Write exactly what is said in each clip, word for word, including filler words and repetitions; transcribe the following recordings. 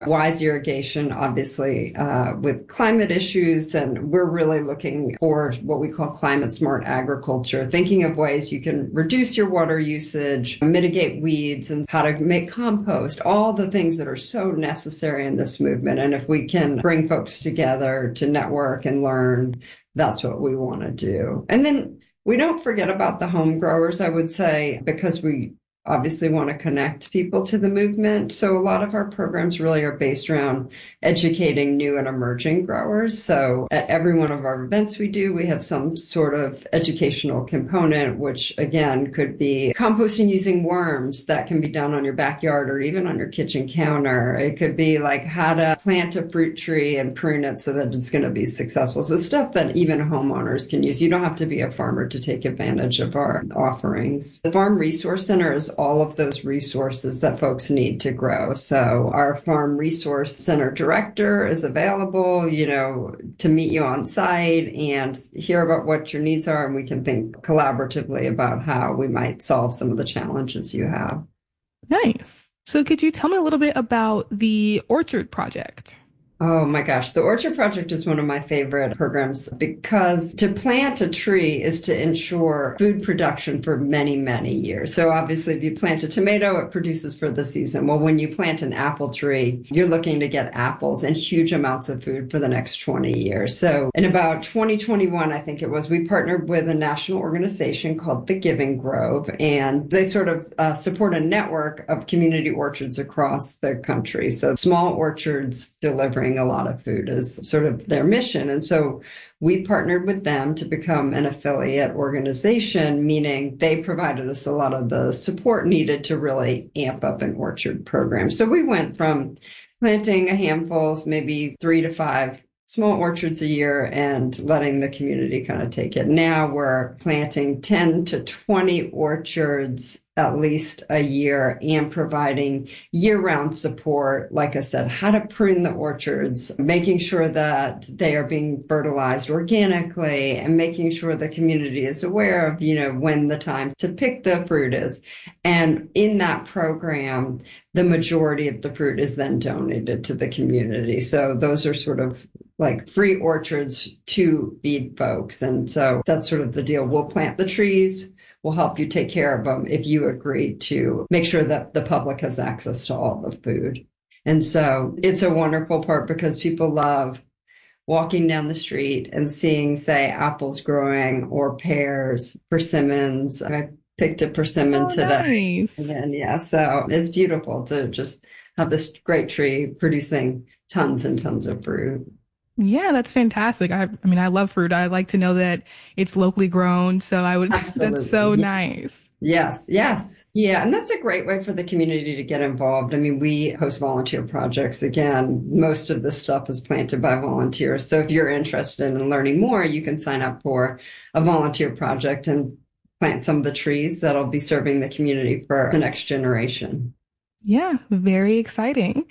wise irrigation, obviously, uh, with climate issues. And we're really looking for what we call climate smart agriculture, thinking of ways you can reduce your water usage, mitigate weeds, and how to make compost, all the things that are so necessary in this movement. And if we can bring folks together to network and learn, that's what we want to do. And then we don't forget about the home growers, I would say, because we obviously want to connect people to the movement. So a lot of our programs really are based around educating new and emerging growers. So at every one of our events we do, we have some sort of educational component, which again could be composting using worms that can be done on your backyard or even on your kitchen counter. It could be like how to plant a fruit tree and prune it so that it's going to be successful. So stuff that even homeowners can use. You don't have to be a farmer to take advantage of our offerings. The Farm Resource Center is all of those resources that folks need to grow. So our Farm Resource Center director is available, you know, to meet you on site and hear about what your needs are. And we can think collaboratively about how we might solve some of the challenges you have. Nice. So could you tell me a little bit about the Orchard Project? Oh my gosh, the Orchard Project is one of my favorite programs because to plant a tree is to ensure food production for many, many years. So obviously, if you plant a tomato, it produces for the season. Well, when you plant an apple tree, you're looking to get apples and huge amounts of food for the next twenty years. So in about twenty twenty-one, I think it was, we partnered with a national organization called the Giving Grove, and they sort of uh, support a network of community orchards across the country. So small orchards delivering a lot of food is sort of their mission. And so we partnered with them to become an affiliate organization, meaning they provided us a lot of the support needed to really amp up an orchard program. So we went from planting a handful, maybe three to five small orchards a year and letting the community kind of take it. Now we're planting ten to twenty orchards at least a year and providing year-round support. Like I said, how to prune the orchards, making sure that they are being fertilized organically and making sure the community is aware of, you know, when the time to pick the fruit is. And in that program, the majority of the fruit is then donated to the community. So those are sort of like free orchards to feed folks. And so that's sort of the deal. We'll plant the trees. We'll help you take care of them if you agree to make sure that the public has access to all the food. And so it's a wonderful part because people love walking down the street and seeing, say, apples growing or pears, persimmons. I picked a persimmon Oh, today. nice. And then, yeah, so it's beautiful to just have this great tree producing tons and tons of fruit. Yeah, that's fantastic. I, I mean, I love fruit. I like to know that it's locally grown. So I would, that's so Absolutely. nice. Yes, yes. Yeah, and that's a great way for the community to get involved. I mean, we host volunteer projects. Again, most of this stuff is planted by volunteers. So if you're interested in learning more, you can sign up for a volunteer project and plant some of the trees that'll be serving the community for the next generation. Yeah, very exciting.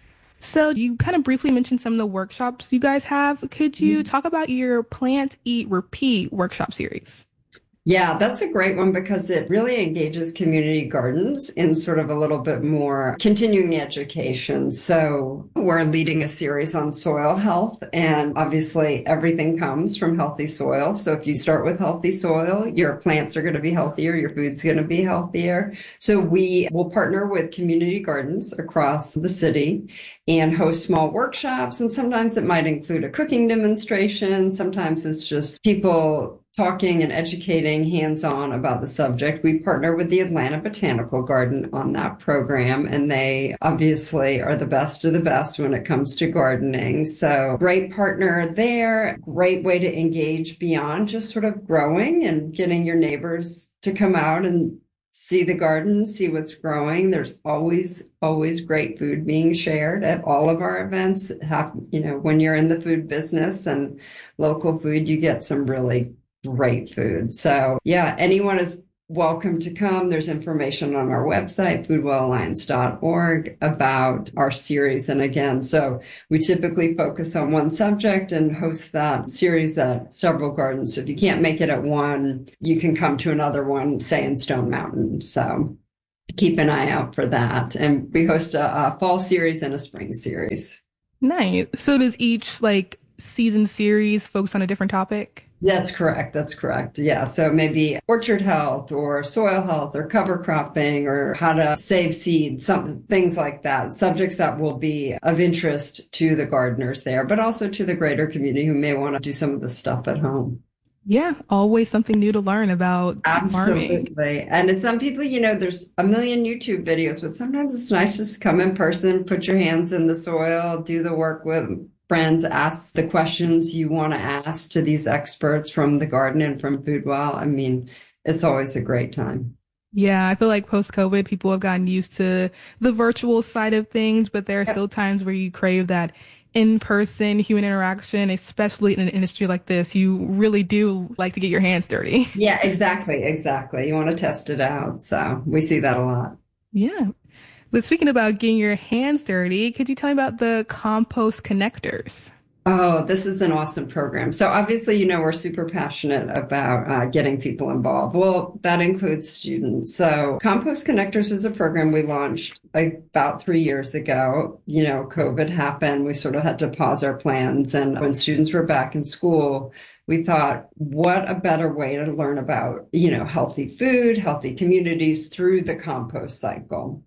So you kind of briefly mentioned some of the workshops you guys have. Could you talk about your Plant, Eat, Repeat workshop series? Yeah, that's a great one because it really engages community gardens in sort of a little bit more continuing education. So we're leading a series on soil health, and obviously everything comes from healthy soil. So if you start with healthy soil, your plants are going to be healthier, your food's going to be healthier. So we will partner with community gardens across the city and host small workshops. And sometimes it might include a cooking demonstration. Sometimes it's just people talking and educating hands-on about the subject. We partner with the Atlanta Botanical Garden on that program, and they obviously are the best of the best when it comes to gardening. So great partner there, great way to engage beyond just sort of growing and getting your neighbors to come out and see the garden, see what's growing. There's always, always great food being shared at all of our events. Have, you know, when you're in the food business and local food, you get some really great food. So yeah, anyone is welcome to come. There's information on our website, foodwell alliance dot org, about our series. And again, so we typically focus on one subject and host that series at several gardens. So if you can't make it at one, you can come to another one, say in Stone Mountain. So keep an eye out for that. And we host a, a fall series and a spring series. Nice. So does each like season series focus on a different topic? That's correct. That's correct. Yeah. So maybe orchard health or soil health or cover cropping or how to save seed, some things like that. Subjects that will be of interest to the gardeners there, but also to the greater community who may want to do some of the stuff at home. Yeah, always something new to learn about farming. Absolutely. And it's some people, you know, there's a million YouTube videos, but sometimes it's nice just to come in person, put your hands in the soil, do the work with friends, ask the questions you want to ask to these experts from the garden and from FoodWell. I mean, it's always a great time. Yeah, I feel like post-COVID, people have gotten used to the virtual side of things, but there are Yep. still times where you crave that in-person human interaction, especially in an industry like this. You really do like to get your hands dirty. Yeah, exactly. Exactly. You want to test it out. So we see that a lot. Yeah. But speaking about getting your hands dirty, could you tell me about the compost connectors? Oh, this is an awesome program. So obviously, you know, we're super passionate about uh, getting people involved. Well, that includes students. So Compost Connectors was a program we launched like, about three years ago. You know, COVID happened. We sort of had to pause our plans. And when students were back in school, we thought, what a better way to learn about, you know, healthy food, healthy communities through the compost cycle.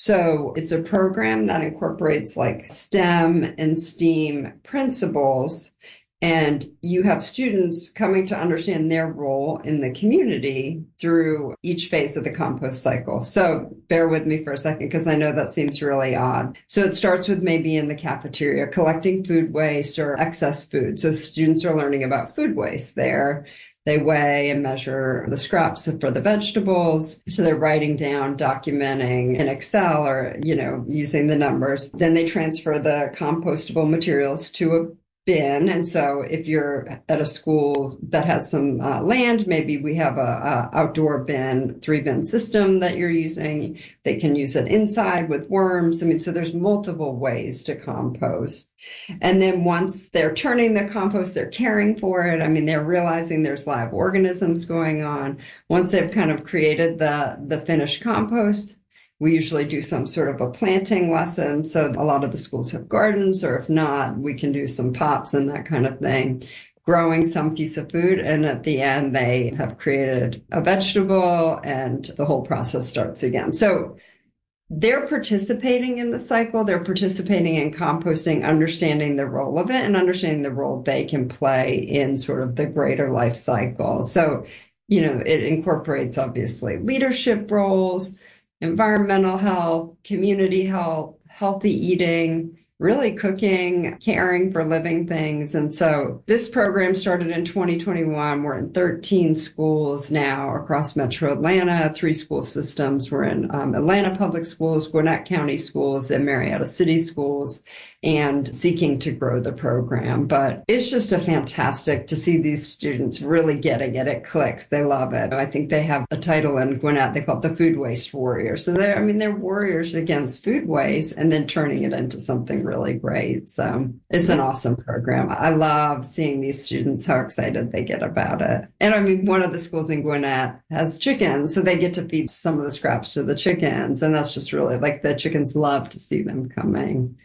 So it's a program that incorporates like STEM and STEAM principles, and you have students coming to understand their role in the community through each phase of the compost cycle. So bear with me for a second, because I know that seems really odd. So it starts with maybe in the cafeteria, collecting food waste or excess food. So students are learning about food waste there. They weigh and measure the scraps for the vegetables. So they're writing down, documenting in Excel or, you know, using the numbers. Then they transfer the compostable materials to a bin. And so if you're at a school that has some uh, land, maybe we have a, a outdoor bin, three bin system that you're using. They can use it inside with worms. I mean, so there's multiple ways to compost. And then once they're turning the compost, they're caring for it. I mean, they're realizing there's live organisms going on. Once they've kind of created the, the finished compost, we usually do some sort of a planting lesson. So a lot of the schools have gardens, or if not, we can do some pots and that kind of thing, growing some piece of food. And at the end, they have created a vegetable and the whole process starts again. So they're participating in the cycle. They're participating in composting, understanding the role of it and understanding the role they can play in sort of the greater life cycle. So, you know, it incorporates obviously leadership roles, environmental health, community health, healthy eating, really cooking, caring for living things. And so this program started in twenty twenty-one. We're in thirteen schools now across Metro Atlanta, three school systems. We're in um, Atlanta Public Schools, Gwinnett County Schools, and Marietta City Schools, and seeking to grow the program. But it's just a fantastic to see these students really getting it. It clicks. They love it. I think they have a title in Gwinnett. They call it the Food Waste Warrior. So they're, I mean, they're warriors against food waste and then turning it into something really great. So it's an awesome program. I love seeing these students, how excited they get about it. And I mean, one of the schools in Gwinnett has chickens, so they get to feed some of the scraps to the chickens. And that's just really like the chickens love to see them coming.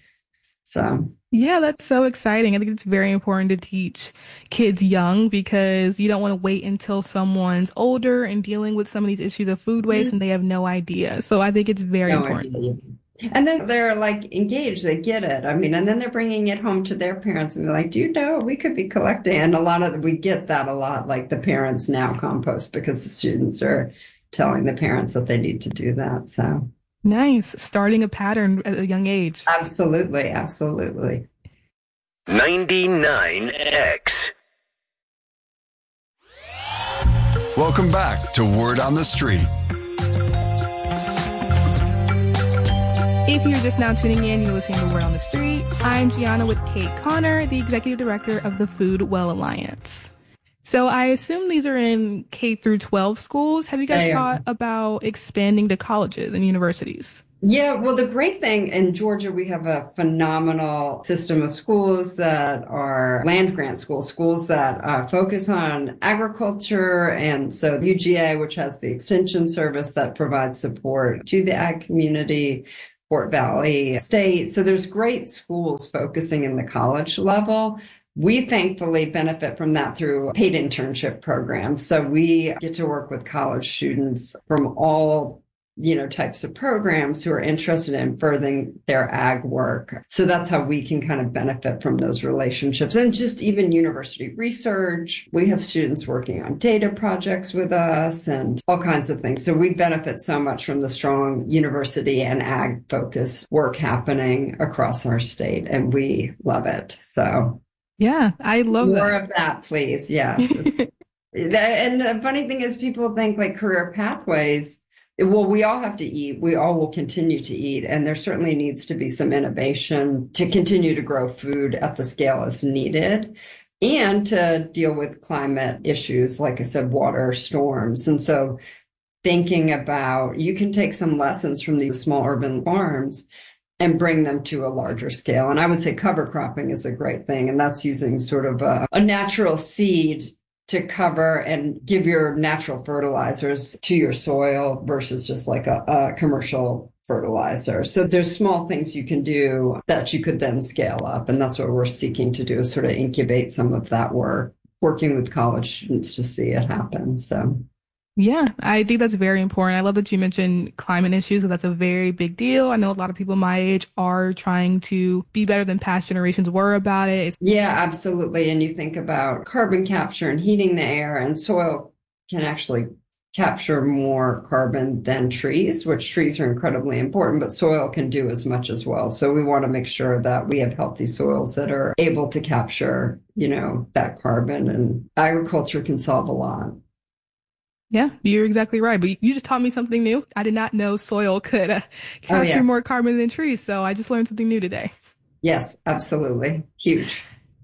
So Yeah, that's so exciting. I think it's very important to teach kids young because you don't want to wait until someone's older and dealing with some of these issues of food waste and they have no idea. So I think it's very no important. idea. And then they're like engaged, they get it. I mean, and then they're bringing it home to their parents and be like, do you know, we could be collecting. And a lot of, we get that a lot, like the parents now compost because the students are telling the parents that they need to do that. So Nice. Starting a pattern at a young age. absolutely, absolutely. ninety-nine X. Welcome back to Word on the Street. If you're just now tuning in, you're listening to Word on the Street. I'm Gianna with Kate Connor, the Executive Director of the Food Well Alliance. So I assume these are in K through twelve schools. Have you guys They are. thought about expanding to colleges and universities? Yeah, well, the great thing in Georgia, we have a phenomenal system of schools that are land grant schools, schools that uh, focus on agriculture. And so U G A, which has the extension service that provides support to the ag community, Fort Valley State. So there's great schools focusing in the college level. We thankfully benefit from that through paid internship programs. So we get to work with college students from all you know, types of programs who are interested in furthering their ag work. So that's how we can kind of benefit from those relationships. And just even university research. We have students working on data projects with us and all kinds of things. So we benefit so much from the strong university and ag focused work happening across our state. And we love it. So yeah, I love more that. of that, please. Yes. And the funny thing is people think like career pathways. Well, we all have to eat. We all will continue to eat. And there certainly needs to be some innovation to continue to grow food at the scale as needed and to deal with climate issues, like I said, water, storms. And so thinking about, you can take some lessons from these small urban farms and bring them to a larger scale. And I would say cover cropping is a great thing. And that's using sort of a, a natural seed to cover and give your natural fertilizers to your soil versus just like a, a commercial fertilizer. So there's small things you can do that you could then scale up. And that's what we're seeking to do, is sort of incubate some of that work, working with college students to see it happen. So Yeah, I think that's very important. I love that you mentioned climate issues, because that's a very big deal. I know a lot of people my age are trying to be better than past generations were about it. It's- yeah, absolutely. And you think about carbon capture and heating the air, and soil can actually capture more carbon than trees, which trees are incredibly important, but soil can do as much as well. So we want to make sure that we have healthy soils that are able to capture, you know, that carbon, and agriculture can solve a lot. Yeah, you're exactly right. But you just taught me something new. I did not know soil could uh, Oh, capture yeah. more carbon than trees. So I just learned something new today. Yes, absolutely. Huge.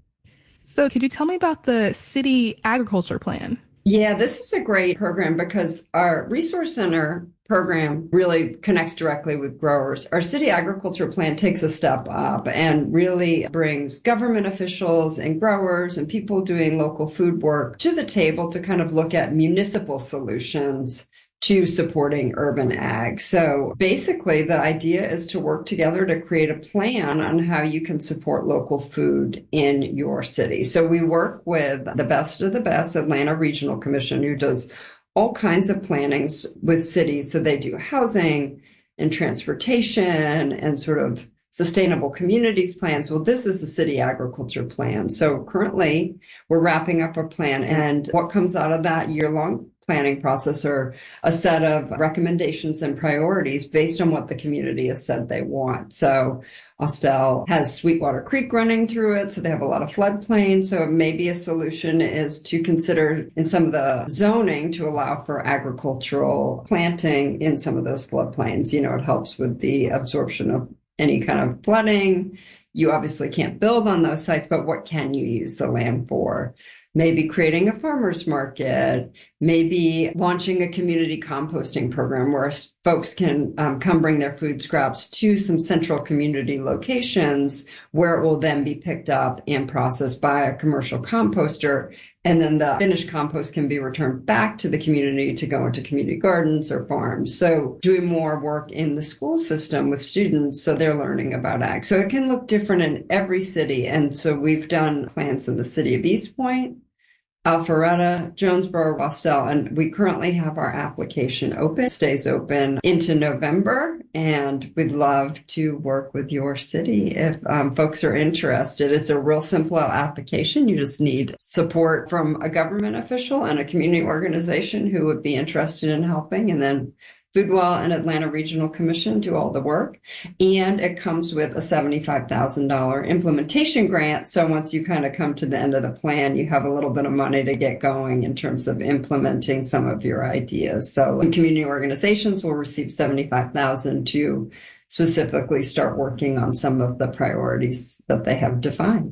So could you tell me about the city agriculture plan? Yeah, this is a great program because our resource center program really connects directly with growers. Our city agriculture plan takes a step up and really brings government officials and growers and people doing local food work to the table to kind of look at municipal solutions to supporting urban ag. So basically, the idea is to work together to create a plan on how you can support local food in your city. So we work with the best of the best, Atlanta Regional Commission, who does all kinds of plannings with cities. So they do housing and transportation and sort of sustainable communities plans. Well, this is a city agriculture plan. So currently we're wrapping up a plan, and what comes out of that year-long planning process are a set of recommendations and priorities based on what the community has said they want. So Austell has Sweetwater Creek running through it, so they have a lot of floodplain. So maybe a solution is to consider in some of the zoning to allow for agricultural planting in some of those floodplains. You know, it helps with the absorption of any kind of flooding. You obviously can't build on those sites, but what can you use the land for? Maybe creating a farmer's market, maybe launching a community composting program where folks can um, come bring their food scraps to some central community locations where it will then be picked up and processed by a commercial composter. And then the finished compost can be returned back to the community to go into community gardens or farms. So doing more work in the school system with students so they're learning about ag. So it can look different in every city. And so we've done plans in the city of East Point, Alpharetta, Jonesboro, Austell, and we currently have our application open, stays open into November, and we'd love to work with your city if um, folks are interested. It's a real simple application. You just need support from a government official and a community organization who would be interested in helping, and then Foodwell and Atlanta Regional Commission do all the work. And it comes with a seventy-five thousand dollars implementation grant. So once you kind of come to the end of the plan, you have a little bit of money to get going in terms of implementing some of your ideas. So community organizations will receive seventy-five thousand dollars to specifically start working on some of the priorities that they have defined.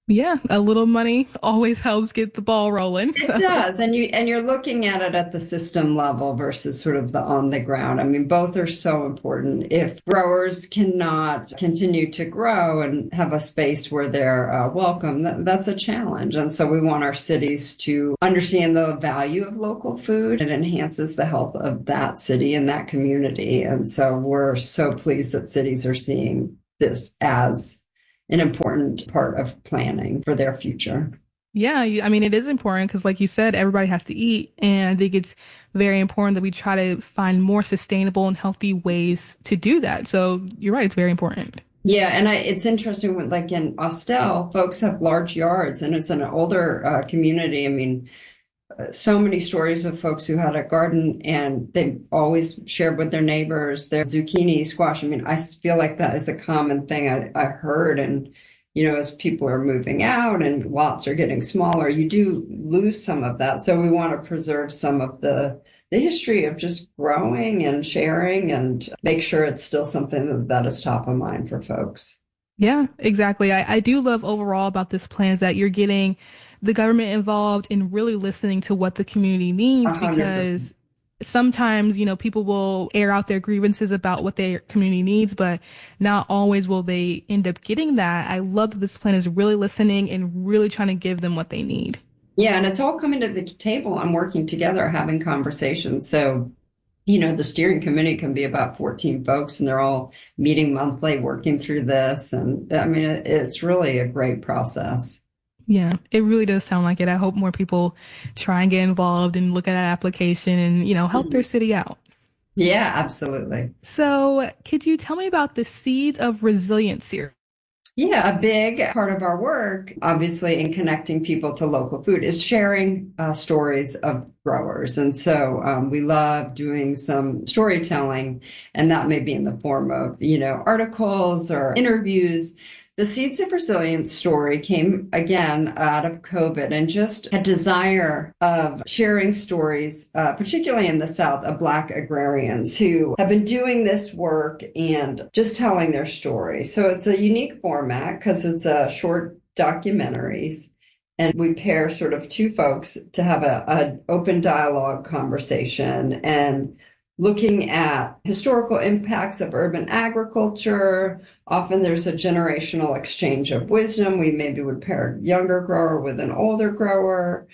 Yeah, a little money always helps get the ball rolling. It So, does. And you and you're looking at it at the system level versus sort of the on the ground. I mean, both are so important. If growers cannot continue to grow and have a space where they're uh, welcome, that, that's a challenge. And so we want our cities to understand the value of local food. It enhances the health of that city and that community. And so we're so pleased that cities are seeing this as an important part of planning for their future. yeah, you- I mean, it is important because, like you said, everybody has to eat. And I think it's very important that we try to find more sustainable and healthy ways to do that. So you're right, it's very important. Yeah, and I, it's interesting when, like in Austell, folks have large yards, and it's an older uh, community. I mean, uh, so many stories of folks who had a garden, and they always shared with their neighbors their zucchini, squash. I mean, I feel like that is a common thing I, I heard, and you know, as people are moving out and lots are getting smaller, you do lose some of that. So we want to preserve some of the the history of just growing and sharing and make sure it's still something that, that is top of mind for folks. Yeah, exactly. I, I do love overall about this plan is that you're getting the government involved in really listening to what the community A needs hundred percent. because sometimes, you know, people will air out their grievances about what their community needs, but not always will they end up getting that. I love that this plan is really listening and really trying to give them what they need. Yeah, and it's all coming to the table and working together, having conversations. So, you know, the steering committee can be about fourteen folks and they're all meeting monthly, working through this. And I mean, it, it's really a great process. Yeah, it really does sound like it. I hope more people try and get involved and look at that application and, you know, help their Mhm. city out. Yeah, absolutely. So, could you tell me about the Seeds of Resilience series? Yeah, a big part of our work, obviously, in connecting people to local food is sharing uh, stories of growers. And so um, we love doing some storytelling, and that may be in the form of, you know, articles or interviews. The Seeds of Resilience story came again out of COVID and just a desire of sharing stories, uh, particularly in the South, of Black agrarians who have been doing this work and just telling their story. So it's a unique format because it's a short documentaries. And we pair sort of two folks to have a, an open dialogue conversation and looking at historical impacts of urban agriculture. Often there's a generational exchange of wisdom. We maybe would pair a younger grower with an older grower,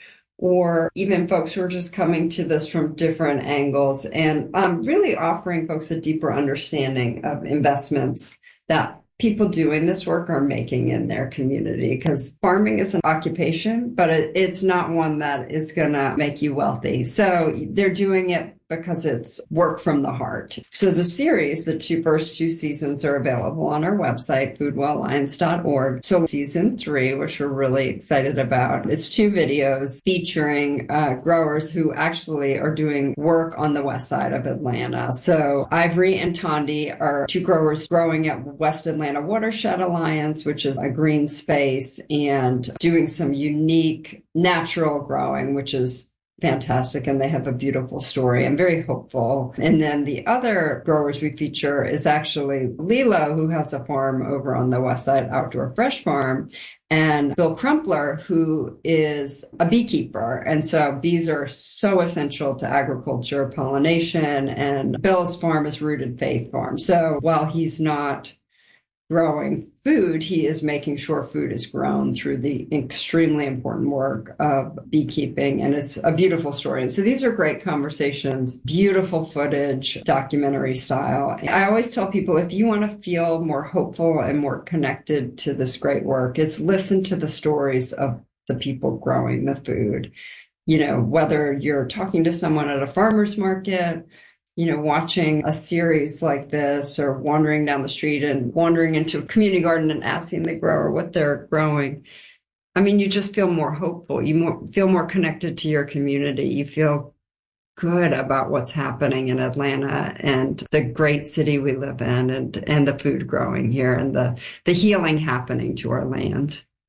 or even folks who are just coming to this from different angles and um, really offering folks a deeper understanding of investments that people doing this work are making in their community because farming is an occupation, but it, it's not one that is going to make you wealthy. So they're doing it because it's work from the heart. So the series, the two first two seasons are available on our website, food well alliance dot org. So season three, which we're really excited about, is two videos featuring uh, growers who actually are doing work on the west side of Atlanta. So Ivory and Tondi are two growers growing at West Atlanta Watershed Alliance, which is a green space, and doing some unique natural growing, which is fantastic, and they have a beautiful story. I'm very hopeful. And then the other growers we feature is actually Lilo, who has a farm over on the West Side Outdoor Fresh Farm, and Bill Crumpler, who is a beekeeper. And so bees are so essential to agriculture, pollination, and Bill's farm is Rooted Faith Farm. So while he's not growing food, he is making sure food is grown through the extremely important work of beekeeping. And it's a beautiful story. And so these are great conversations, beautiful footage, documentary style. I always tell people if you want to feel more hopeful and more connected to this great work, it's listen to the stories of the people growing the food. You know, whether you're talking to someone at a farmer's market, you know, watching a series like this or wandering down the street and wandering into a community garden and asking the grower what they're growing. I mean, you just feel more hopeful. You more, feel more connected to your community. You feel good about what's happening in Atlanta and the great city we live in and, and the food growing here and the, the healing happening to our land.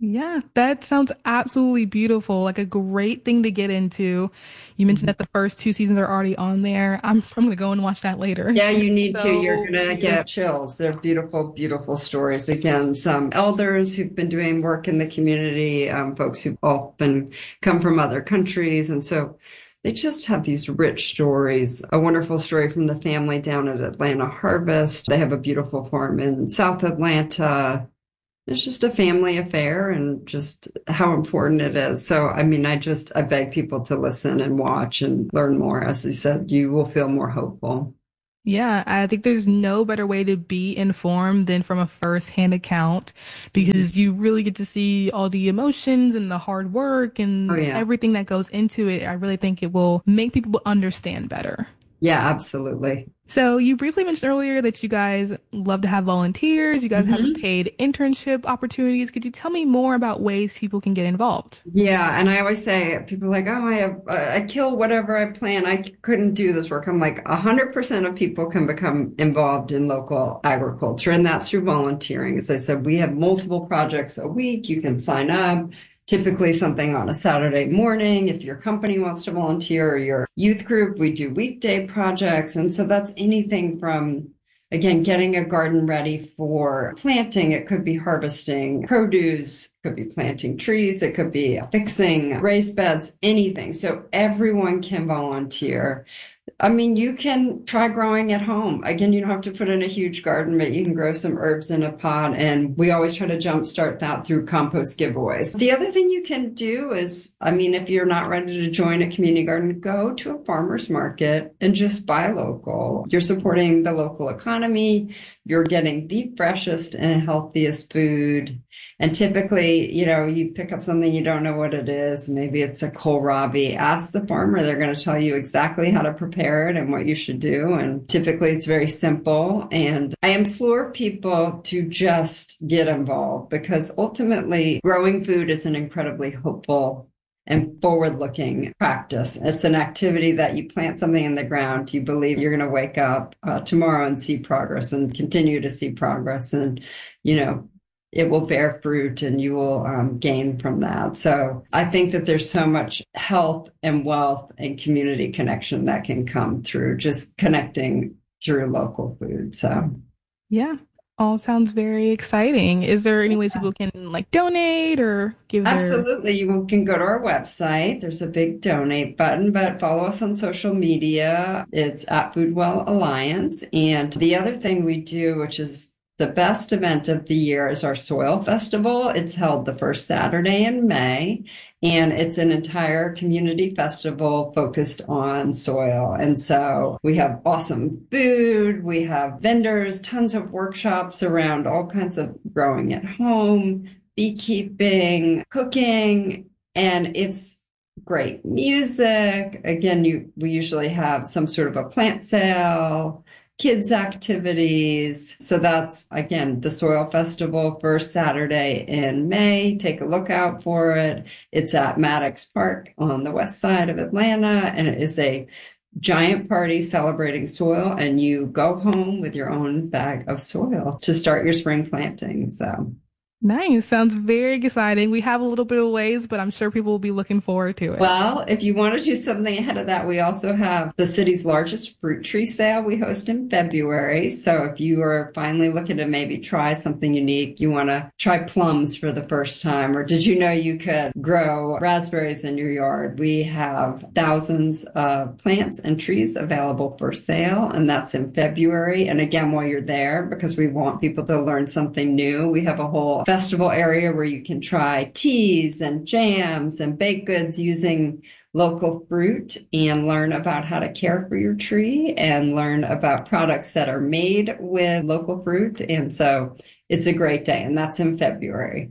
Yeah, that sounds absolutely beautiful. Like a great thing to get into. You mentioned that the first two seasons are already on there. I'm I'm gonna go and watch that later. Yeah, It's you just need to. You're so gonna get beautiful. chills. They're beautiful, beautiful stories. Again, some elders who've been doing work in the community, um, folks who've often come from other countries. And so they just have these rich stories. A wonderful story from the family down at Atlanta Harvest. They have a beautiful farm in South Atlanta. It's just a family affair and just how important it is. So, I mean, I just, I beg people to listen and watch and learn more. As I said, you will feel more hopeful. Yeah, I think there's no better way to be informed than from a first-hand account because you really get to see all the emotions and the hard work Oh, and yeah. everything that goes into it. I really think it will make people understand better. Yeah, absolutely. So you briefly mentioned earlier that you guys love to have volunteers, you guys have hmm paid internship opportunities. Could you tell me more about ways people can get involved? Yeah, and I always say, people are like, oh, I have, I kill whatever I plan. I couldn't do this work. I'm like, a hundred percent of people can become involved in local agriculture, and that's through volunteering. As I said, we have multiple projects a week. You can sign up. Typically something on a Saturday morning. If your company wants to volunteer or your youth group, we do weekday projects. And so that's anything from, again, getting a garden ready for planting. It could be harvesting produce, could be planting trees, it could be fixing raised beds, anything. So everyone can volunteer. I mean, you can try growing at home. Again, you don't have to put in a huge garden, but you can grow some herbs in a pot. And we always try to jumpstart that through compost giveaways. The other thing you can do is, I mean, if you're not ready to join a community garden, go to a farmer's market and just buy local. You're supporting the local economy. You're getting the freshest and healthiest food. And typically, you know, you pick up something you don't know what it is. Maybe it's a kohlrabi. Ask the farmer. They're going to tell you exactly how to prepare it and what you should do. And typically it's very simple. And I implore people to just get involved because ultimately growing food is an incredibly hopeful and forward-looking practice. It's an activity that you plant something in the ground. You believe you're going to wake up uh, tomorrow and see progress and continue to see progress. And, you know, it will bear fruit and you will um, gain from that. So I think that there's so much health and wealth and community connection that can come through just connecting through local food. So Yeah, all sounds very exciting. Is there any ways people can like donate or give their absolutely. You can go to our website. There's a big donate button, but follow us on social media. It's at Foodwell Alliance. And the other thing we do, which is the best event of the year, is our Soil Festival. It's held the first Saturday in May, and it's an entire community festival focused on soil. And so we have awesome food, we have vendors, tons of workshops around all kinds of growing at home, beekeeping, cooking, and it's great music. Again, you we usually have some sort of a plant sale, kids activities. So that's again the Soil Festival first Saturday in May. Take a look out for it. It's at Maddox Park on the west side of Atlanta, and it is a giant party celebrating soil, and you go home with your own bag of soil to start your spring planting. So Nice. Sounds very exciting. We have a little bit of ways, but I'm sure people will be looking forward to it. well, if you want to do something ahead of that, we also have the city's largest fruit tree sale we host in February. So if you are finally looking to maybe try something unique, you want to try plums for the first time, or did you know you could grow raspberries in your yard? We have thousands of plants and trees available for sale, and that's in February. And again, while you're there, because we want people to learn something new, we have a whole festival area where you can try teas and jams and baked goods using local fruit and learn about how to care for your tree and learn about products that are made with local fruit. And so it's a great day, and that's in February.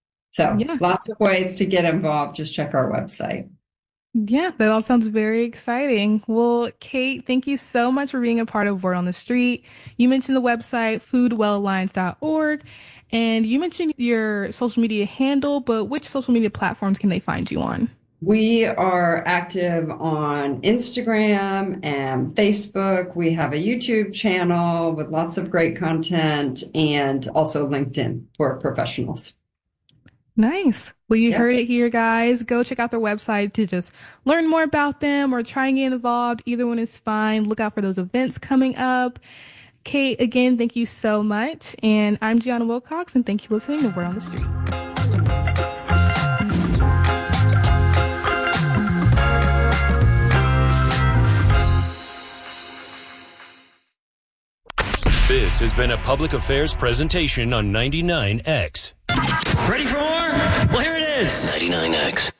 So Yeah. lots of ways to get involved. Just check our website. Yeah, that all sounds very exciting. Well, Kate, thank you so much for being a part of Word on the Street. You mentioned the website foodwell alliance dot org, and you mentioned your social media handle, but which social media platforms can they find you on? We are active on Instagram and Facebook. We have a YouTube channel with lots of great content, and also LinkedIn for professionals. Nice. Well, you Yep. heard it here, guys. Go check out their website to just learn more about them or try and get involved. Either one is fine. Look out for those events coming up. Kate, again, thank you so much. And I'm Gianna Wilcox, and thank you for listening to Word on the Street. This has been a public affairs presentation on ninety-nine X. Ready for more? Well, here it is. ninety-nine X.